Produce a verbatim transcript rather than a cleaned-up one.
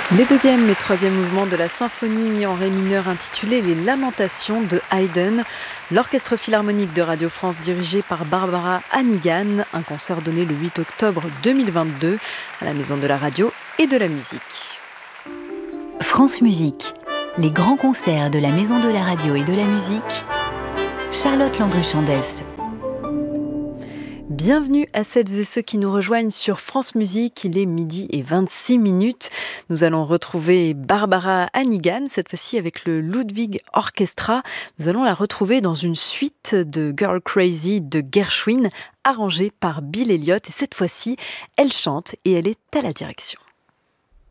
Les deuxième et troisième mouvements de la symphonie en ré mineur intitulée Les Lamentations de Haydn, l'Orchestre Philharmonique de Radio France dirigé par Barbara Hannigan, un concert donné le huit octobre deux mille vingt-deux à la Maison de la Radio et de la Musique. France Musique, les grands concerts de la Maison de la Radio et de la Musique, Charlotte Landru-Chandès. Bienvenue à celles et ceux qui nous rejoignent sur France Musique, il est midi et vingt-six minutes. Nous allons retrouver Barbara Hannigan, cette fois-ci avec le Ludwig Orchestra. Nous allons la retrouver dans une suite de Girl Crazy de Gershwin, arrangée par Bill Elliott. Et cette fois-ci, elle chante et elle est à la direction.